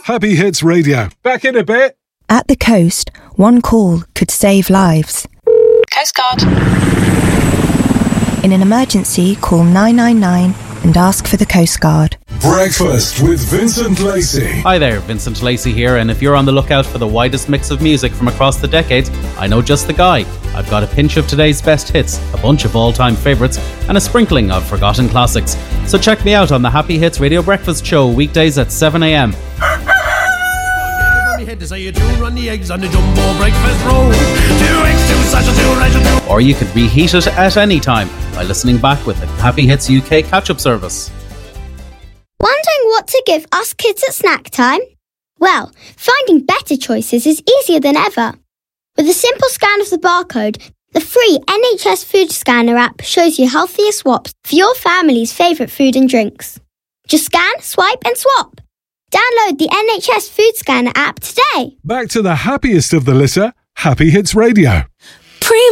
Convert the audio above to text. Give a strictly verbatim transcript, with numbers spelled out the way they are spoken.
Happy Hits Radio. Back in a bit. At the coast, one call could save lives. Coast Guard. In an emergency, call nine nine nine and ask for the Coast Guard. Breakfast with Vincent Lacey. Hi there, Vincent Lacey here, and if you're on the lookout for the widest mix of music from across the decades, I know just the guy. I've got a pinch of today's best hits, a bunch of all-time favourites, and a sprinkling of forgotten classics. So check me out on the Happy Hits Radio Breakfast Show, weekdays at seven a.m. Or you could reheat it at any time by listening back with the Happy Hits U K catch-up service. Wondering what to give us kids at snack time? Well, finding better choices is easier than ever. With a simple scan of the barcode, the free N H S Food Scanner app shows you healthier swaps for your family's favourite food and drinks. Just scan, swipe and swap. Download the N H S Food Scanner app today. Back to the happiest of the litter, Happy Hits Radio. Prima